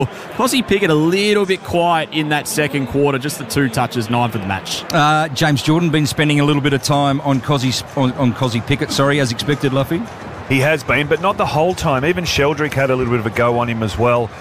Cozzy Pickett a little bit quiet in that second quarter, just the 2 touches, 9 for the match. James Jordan been spending a little bit of time on Cozzy Pickett, as expected, Luffy. He has been, but not the whole time. Even Sheldrick had a little bit of a go on him as well.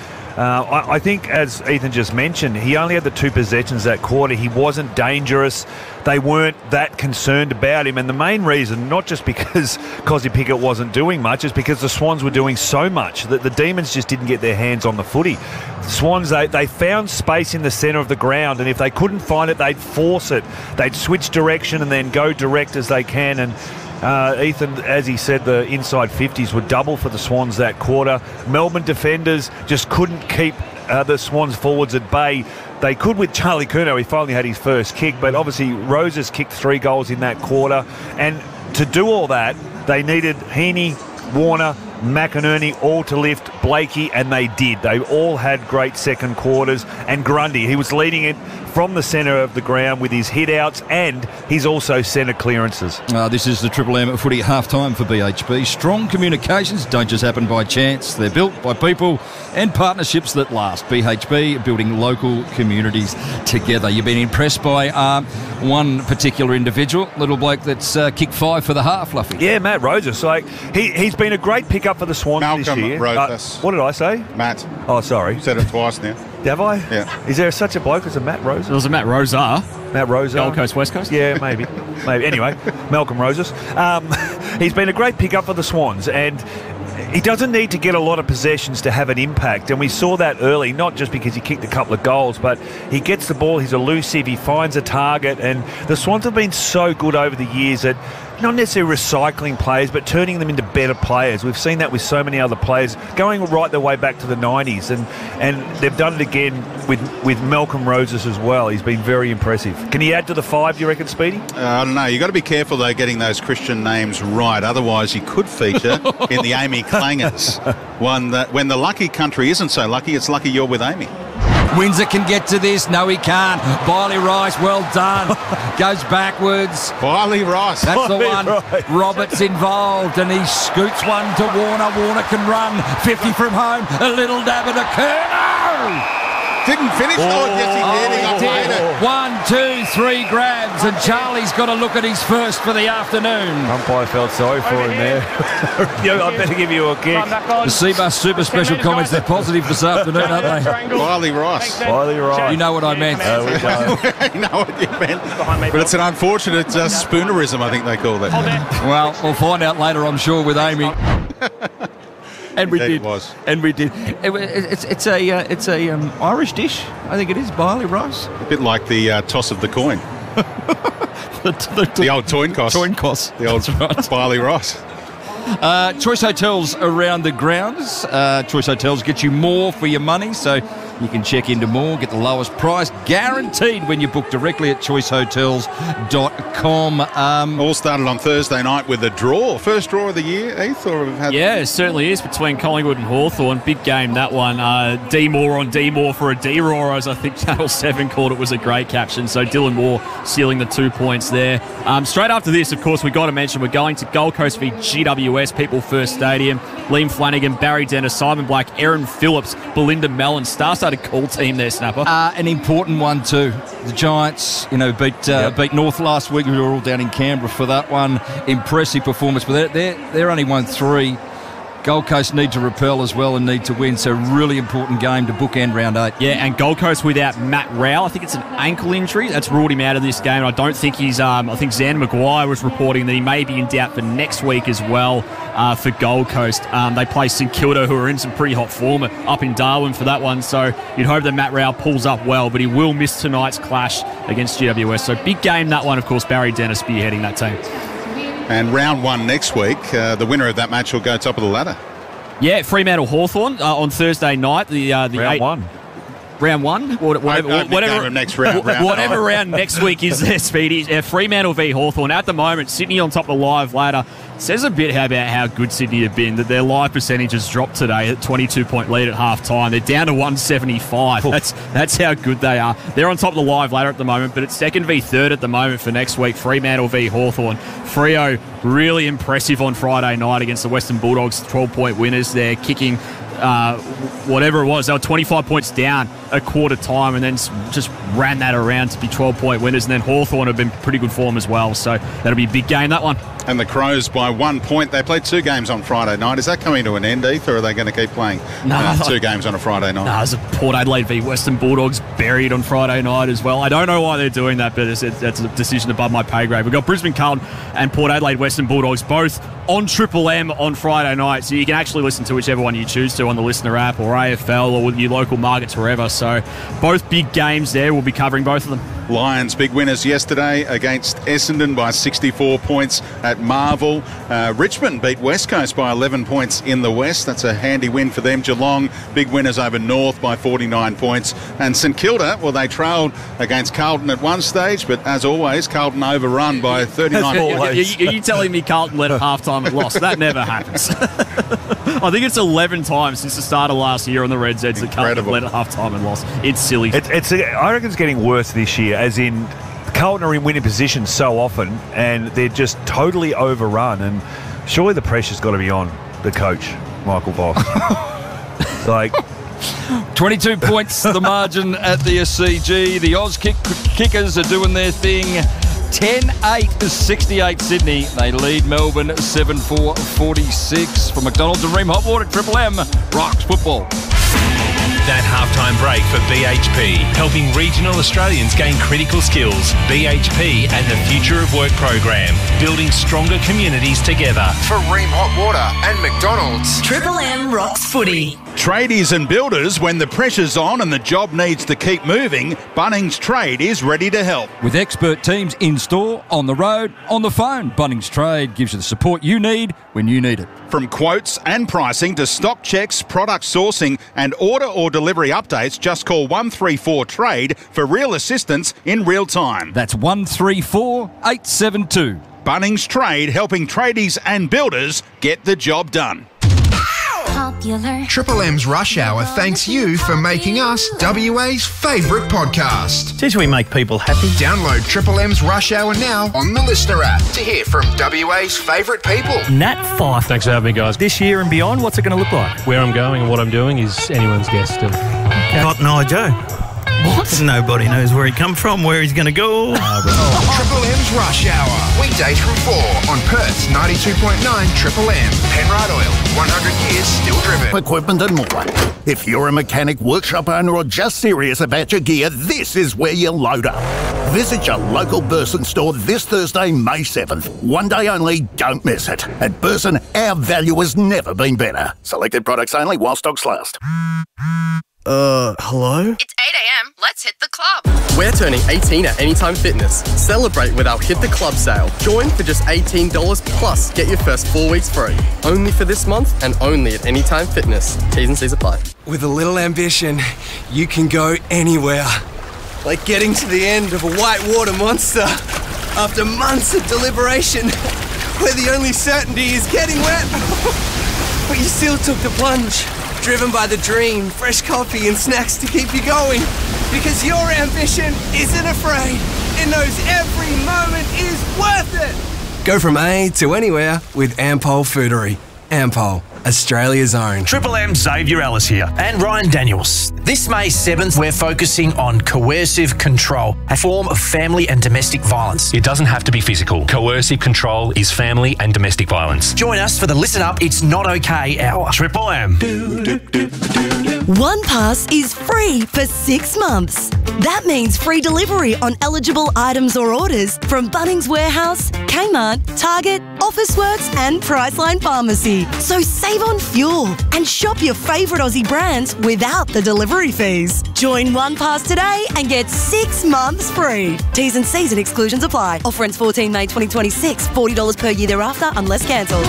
I think, as Ethan just mentioned, he only had the 2 possessions that quarter. He wasn't dangerous. They weren't that concerned about him. And the main reason, not just because Cozzy Pickett wasn't doing much, is because the Swans were doing so much that the Demons just didn't get their hands on the footy. The Swans, they found space in the centre of the ground, and if they couldn't find it, they'd force it. They'd switch direction and then go direct as they can. And Ethan, as he said, the inside 50s were double for the Swans that quarter. Melbourne defenders just couldn't keep the Swans forwards at bay. They could with Charlie Curnow. He finally had his first kick, but obviously Roses kicked 3 goals in that quarter. And to do all that, they needed Heaney, Warner, McInerney all to lift Blakey, and they did. They all had great second quarters. And Grundy, he was leading it from the centre of the ground with his hit-outs, and he's also centre clearances. This is the Triple M footy half-time for BHP. Strong communications don't just happen by chance. They're built by people and partnerships that last. BHP, building local communities together. You've been impressed by one particular individual, little bloke that's kicked 5 for the half, Luffy. Yeah, Matt Roses. He's been a great pickup for the Swans this year. Roses. What did I say? Matt. Oh, sorry. Said it twice now. Have I? Yeah. Is there such a bloke as a Matt Roses? There was a Matt Rosa. Matt Rosa. Gold Coast, West Coast? Yeah, maybe. Anyway, Malcolm Roses. He's been a great pickup for the Swans, and he doesn't need to get a lot of possessions to have an impact, and we saw that early, not just because he kicked a couple of goals, but he gets the ball, he's elusive, he finds a target, and the Swans have been so good over the years at not necessarily recycling players, but turning them into better players. We've seen that with so many other players, going right their way back to the 90s, and they've done it again with Malcolm Roses as well. He's been very impressive. Can he add to the 5, do you reckon, Speedy? I don't know. You've got to be careful, though, getting those Christian names right. Otherwise, you could feature in the Amy Clangers one that when the lucky country isn't so lucky, it's lucky you're with Amy. Windsor can get to this. No, he can't. Biley Rice, well done. Goes backwards. Biley Rice. That's the one. Roberts involved, and he scoots one to Warner. Warner can run. 50 from home. A little dab at a Curnow. Didn't finish. Yes, he did. He did. 1, 2, 3 grabs, and Charlie's got to look at his first for the afternoon. Umpire felt sorry for him there. I better give you a kick. The Seabus Super Special comments, they're positive this afternoon, aren't they? Biley Rice. You know what I meant. You know what you meant. But it's an unfortunate spoonerism, I think they call it. Well, we'll find out later, I'm sure, with Amy. And we did. And we did. It's a Irish dish. I think it is, Biley Rice. A bit like the toss of the coin. the old Toinkos. Toinkos. The old Biley Rice. Choice Hotels around the grounds. Choice Hotels get you more for your money, so you can check into more, get the lowest price guaranteed when you book directly at choicehotels.com. All started on Thursday night with a draw. First draw of the year, Heath? Yeah, it certainly is, between Collingwood and Hawthorn. Big game, that one. D Moore on D Moore for a D-Roar, as I think Channel 7 called it, was a great caption. So Dylan Moore sealing the 2 points there. Straight after this, of course, we've got to mention we're going to Gold Coast v GWS, People First Stadium. Liam Flanagan, Barry Dennis, Simon Black, Aaron Phillips, Belinda Mellon. Star-started call team there, Snapper. An important one too. The Giants, beat North last week. We were all down in Canberra for that one. Impressive performance, but they're only won 3. Gold Coast need to repel as well and need to win, so really important game to bookend round 8. Yeah, and Gold Coast without Matt Rowell. I think it's an ankle injury that's ruled him out of this game. I don't think he's I think Xander Maguire was reporting that he may be in doubt for next week as well for Gold Coast. They play St Kilda, who are in some pretty hot form up in Darwin for that one, so you'd hope that Matt Rowell pulls up well, but he will miss tonight's clash against GWS. So big game, that one, of course. Barry Dennis spearheading that team. And round 1 next week, the winner of that match will go top of the ladder. Yeah, Fremantle Hawthorn on Thursday night. The round 1. Round 1? Whatever next round. Whatever round next week is there, Speedy. Fremantle v Hawthorn. At the moment, Sydney on top of the live ladder. Says a bit about how good Sydney have been, that their live percentage has dropped today at 22-point lead at half-time. They're down to 175. That's how good they are. They're on top of the live ladder at the moment, but it's 2nd v 3rd at the moment for next week. Fremantle v Hawthorn. Freo really impressive on Friday night against the Western Bulldogs, 12-point winners there, kicking whatever it was. They were 25 points down at quarter time and then just ran that around to be 12-point winners. And then Hawthorn have been pretty good form as well. So that'll be a big game, that one. And the Crows by 1 point. They played 2 games on Friday night. Is that coming to an end, Heath, or are they going to keep playing 2 games on a Friday night? No, there's a Port Adelaide v Western Bulldogs buried on Friday night as well. I don't know why they're doing that, but that's a decision above my pay grade. We've got Brisbane Carlton and Port Adelaide Western Bulldogs both on Triple M on Friday night, so you can actually listen to whichever one you choose to on the Listener app or AFL or your local markets, wherever. So both big games there. We'll be covering both of them. Lions big winners yesterday against Essendon by 64 points at Marvel. Richmond beat West Coast by 11 points in the West. That's a handy win for them. Geelong big winners over North by 49 points. And St Kilda, well, they trailed against Carlton at one stage, but as always, Carlton overrun by 39 points. Are you telling me Carlton led at halftime and lost? That never happens. I think it's 11 times since the start of last year on the Red Zeds that Carlton led at halftime and lost. It's silly. I reckon it's getting worse this year, as in Carlton are in winning position so often and they're just totally overrun, and surely the pressure's got to be on the coach, Michael Voss. 22 points the margin at the SCG. The Oz Kickers are doing their thing. 10-8 is 68 Sydney. They lead Melbourne 7-4-46. From McDonald's and Ream Hot Water, Triple M rocks football. That halftime break for BHP, helping regional Australians gain critical skills. BHP and the Future of Work program, building stronger communities together. For Ream Hot Water and McDonald's. Triple M rocks footy. Tradies and builders, when the pressure's on and the job needs to keep moving, Bunnings Trade is ready to help. With expert teams in store, on the road, on the phone, Bunnings Trade gives you the support you need when you need it. From quotes and pricing to stock checks, product sourcing and order or delivery updates, just call 134 Trade for real assistance in real time. That's 134 872. Bunnings Trade, helping tradies and builders get the job done. Popular. Triple M's Rush Hour thanks you for making us WA's favourite podcast. Did we make people happy? Download Triple M's Rush Hour now on the Listener app to hear from WA's favourite people. Nat Fife. Thanks for having me, guys. This year and beyond, what's it going to look like? Where I'm going and what I'm doing is anyone's guess still. Cotton Eye Joe. What? Nobody knows where he come from, where he's going to go. Triple M's Rush Hour. Weekdays from 4 on Perth's 92.9 Triple M. Penrite Oil. 100 years still driven. Equipment and more. If you're a mechanic, workshop owner or just serious about your gear, this is where you load up. Visit your local Burson store this Thursday, May 7th. One day only, don't miss it. At Burson, our value has never been better. Selected products only while stocks last. Hello? It's 8 a.m. Let's hit the club. We're turning 18 at Anytime Fitness. Celebrate with our Hit the Club sale. Join for just $18 plus get your first 4 weeks free. Only for this month and only at Anytime Fitness. T's and C's apply. With a little ambition, you can go anywhere. Like getting to the end of a whitewater monster after months of deliberation, where the only certainty is getting wet. But you still took the plunge. Driven by the dream, fresh coffee and snacks to keep you going. Because your ambition isn't afraid. It knows every moment is worth it. Go from A to anywhere with Ampol Foodery. Ampol, Australia's own. Triple M Xavier Ellis here and Ryan Daniels. This May 7th, we're focusing on coercive control, a form of family and domestic violence. It doesn't have to be physical. Coercive control is family and domestic violence. Join us for the Listen Up, It's Not Okay Hour. Triple M. One Pass is free for 6 months. That means free delivery on eligible items or orders from Bunnings Warehouse, Kmart, Target, Officeworks and Priceline Pharmacy. So save on fuel and shop your favourite Aussie brands without the delivery fees. Join One Pass today and get 6 months free. T's and C's and exclusions apply. Offer ends 14 May 2026. $40 per year thereafter unless cancelled.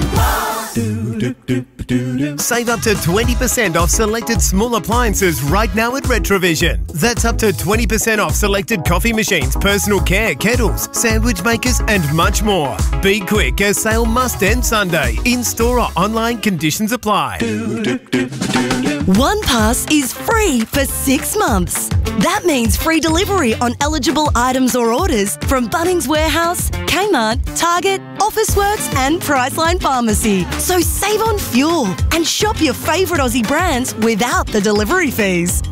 Save up to 20% off selected small appliances right now at Retrovision. That's up to 20% off selected coffee machines, personal care, kettles, sandwich makers and much more. Be quick, as sale must end Sunday. In-store or online, conditions apply. One Pass is free for 6 months. That means free delivery on eligible items or orders from Bunnings Warehouse, Kmart, Target, Officeworks and Priceline Pharmacy. So save on fuel and shop your favourite Aussie brands without the delivery fees.